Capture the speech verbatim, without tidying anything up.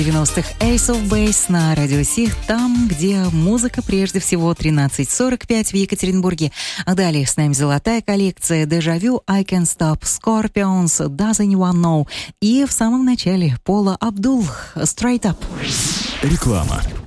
девяностых Ace of Base на радио Сих, там, где музыка прежде всего. Тринадцать сорок пять в Екатеринбурге. А далее с нами золотая коллекция Дежавю, I Can't Stop, Scorpions, Does Anyone Know и в самом начале Пола Абдул, Straight Up. Реклама.